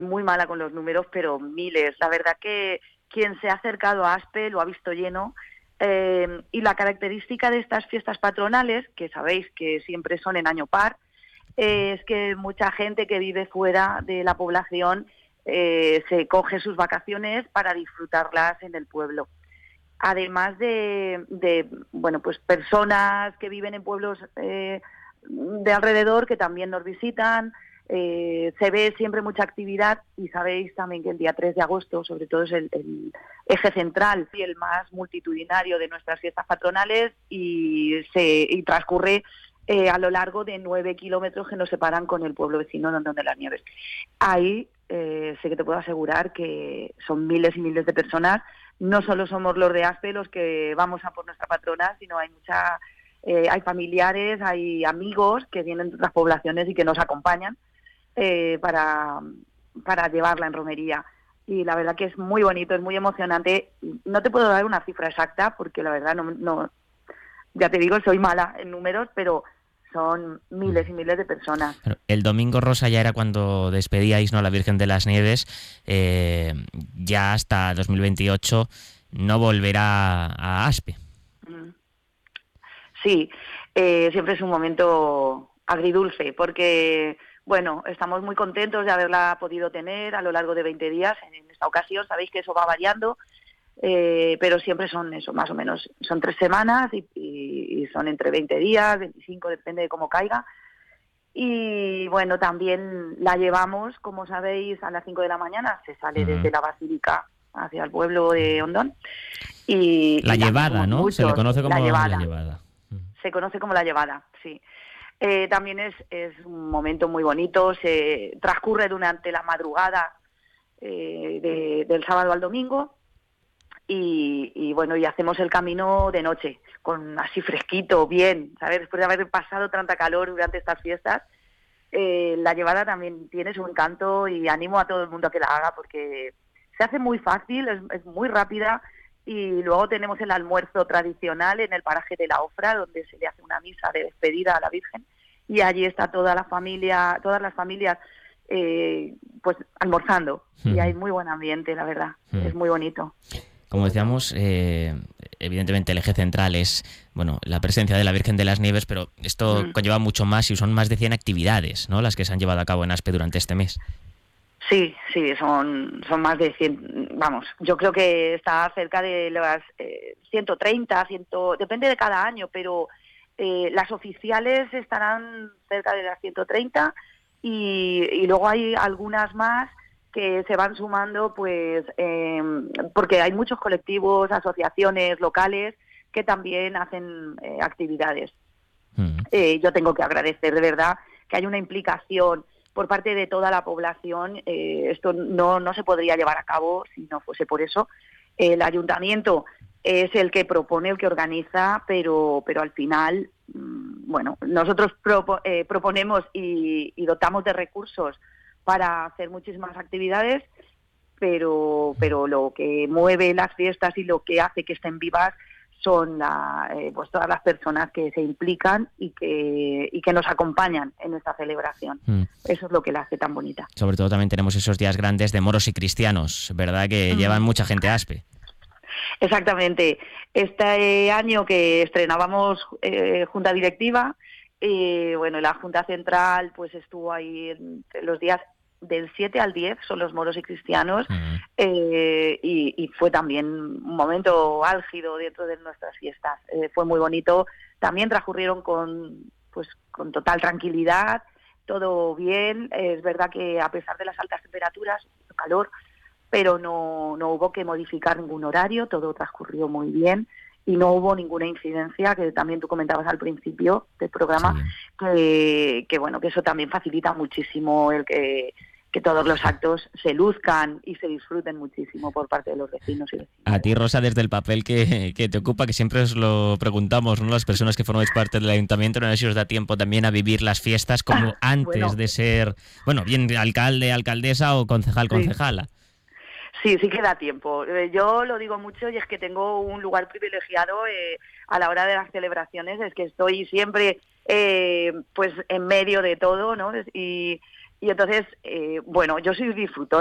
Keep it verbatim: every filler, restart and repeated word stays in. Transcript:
muy mala con los números, pero miles. La verdad que quien se ha acercado a Aspe lo ha visto lleno. Eh, y la característica de estas fiestas patronales, que sabéis que siempre son en año par, eh, es que mucha gente que vive fuera de la población eh, se coge sus vacaciones para disfrutarlas en el pueblo. Además de, de bueno, pues personas que viven en pueblos eh, de alrededor que también nos visitan. Eh, se ve siempre mucha actividad y sabéis también que el día tres de agosto, sobre todo, es el, el eje central y el más multitudinario de nuestras fiestas patronales y, se, y transcurre eh, a lo largo de nueve kilómetros que nos separan con el pueblo vecino Ondón de las Nieves. Ahí eh, sé que te puedo asegurar que son miles y miles de personas. No solo somos los de Aspe los que vamos a por nuestra patrona, sino hay mucha, eh, hay familiares, hay amigos que vienen de otras poblaciones y que nos acompañan Eh, para, para llevarla en romería. Y la verdad que es muy bonito, es muy emocionante. No te puedo dar una cifra exacta porque la verdad no, no ya te digo, soy mala en números, pero son miles y miles de personas. Bueno, el domingo, Rosa, ya era cuando despedíais, ¿no?, a la Virgen de las Nieves. Eh, ya hasta dos mil veintiocho no volverá a Aspe. Sí, eh, siempre es un momento agridulce porque, bueno, estamos muy contentos de haberla podido tener a lo largo de veinte días. En esta ocasión sabéis que eso va variando, eh, pero siempre son eso, más o menos. Son tres semanas y, y, y son entre veinte días, veinticinco, depende de cómo caiga. Y bueno, también la llevamos, como sabéis, a las cinco de la mañana. Se sale uh-huh. desde la Basílica hacia el pueblo de Ondón. Y, la y llevada, ¿no? Muchos, Se le conoce como la llevada. La llevada. Se conoce como la llevada, sí. Eh, también es, es un momento muy bonito, se transcurre durante la madrugada eh, de, del sábado al domingo y, y bueno, y hacemos el camino de noche, con así fresquito, bien, ¿sabes? Después de haber pasado tanta calor durante estas fiestas, eh, la llevada también tiene su encanto y animo a todo el mundo a que la haga porque se hace muy fácil, es, es muy rápida. Y luego tenemos el almuerzo tradicional en el paraje de la Ofra, donde se le hace una misa de despedida a la Virgen, y allí está toda la familia, todas las familias, eh, pues almorzando, mm. y hay muy buen ambiente, la verdad, mm. es muy bonito. Como decíamos, eh, evidentemente el eje central es, bueno, la presencia de la Virgen de las Nieves, pero esto mm. conlleva mucho más y son más de cien actividades, ¿no?, las que se han llevado a cabo en Aspe durante este mes. Sí, sí, son son más de cien, vamos, yo creo que está cerca de las eh, ciento treinta, cien, depende de cada año, pero eh, las oficiales estarán cerca de las ciento treinta y, y luego hay algunas más que se van sumando, pues, eh, porque hay muchos colectivos, asociaciones locales que también hacen eh, actividades. Mm. Eh, yo tengo que agradecer, de verdad, que hay una implicación por parte de toda la población. Eh, esto no, no se podría llevar a cabo si no fuese por eso. El ayuntamiento es el que propone, el que organiza, pero pero al final, bueno, nosotros propo, eh, proponemos y, y dotamos de recursos para hacer muchísimas actividades, pero pero lo que mueve las fiestas y lo que hace que estén vivas son la, eh, pues todas las personas que se implican y que y que nos acompañan en esta celebración. Mm. Eso es lo que la hace tan bonita. Sobre todo también tenemos esos días grandes de moros y cristianos, ¿verdad?, que mm. llevan mucha gente a Aspe. Exactamente. Este año que estrenábamos eh, junta directiva, eh, bueno, la junta central pues estuvo ahí en los días del siete al diez, son los moros y cristianos, uh-huh. eh, y, y fue también un momento álgido dentro de nuestras fiestas. Eh, fue muy bonito. También transcurrieron con, pues, con total tranquilidad, todo bien. Eh, es verdad que a pesar de las altas temperaturas, calor, pero no, no hubo que modificar ningún horario, todo transcurrió muy bien. Y no hubo ninguna incidencia, que también tú comentabas al principio del programa, sí. que, que bueno, que eso también facilita muchísimo el que, que todos los actos se luzcan y se disfruten muchísimo por parte de los vecinos y vecinas. A ti, Rosa, desde el papel que, que te ocupa, que siempre os lo preguntamos, ¿no?, las personas que formáis parte del ayuntamiento, no sé si os da tiempo también a vivir las fiestas como antes bueno. de ser, bueno, bien alcalde, alcaldesa o concejal, concejala. Sí. Sí, sí que da tiempo. Yo lo digo mucho y es que tengo un lugar privilegiado eh, a la hora de las celebraciones, es que estoy siempre eh, pues en medio de todo, ¿no? Y, Y entonces, eh, bueno, yo soy disfrutora.